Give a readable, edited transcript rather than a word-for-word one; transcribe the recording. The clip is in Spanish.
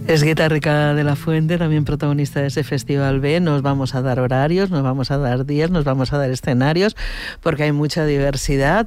Es Guitarrica de la Fuente, también protagonista de ese Festival B. Nos vamos a dar horarios, nos vamos a dar días, nos vamos a dar escenarios, porque hay mucha diversidad.